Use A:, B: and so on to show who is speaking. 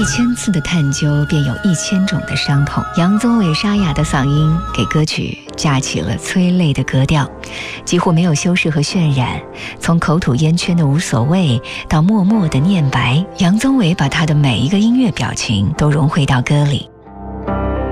A: 1000次的探究，便有1000种的伤痛。杨宗纬沙哑的嗓音给歌曲架起了催泪的格调，几乎没有修饰和渲染。从口吐烟圈的无所谓到默默的念白，杨宗纬把他的每一个音乐表情都融汇到歌里。